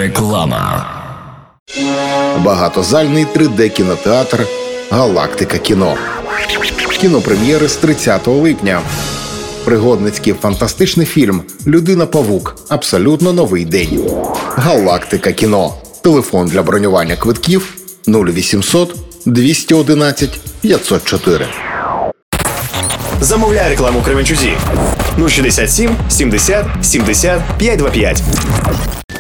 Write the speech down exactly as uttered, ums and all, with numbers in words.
Реклама. Багатозальний три де-кінотеатр «Галактика кіно». Кінопрем'єри з тридцятого липня. Пригодницький фантастичний фільм «Людина-павук. Абсолютно новий день». «Галактика кіно». Телефон для бронювання квитків нуль вісімсот двісті одинадцять п'ятсот чотири. Замовляй рекламу Кременчузі. нуль шістдесят сім сімдесят сімдесят п'ятсот двадцять п'ять.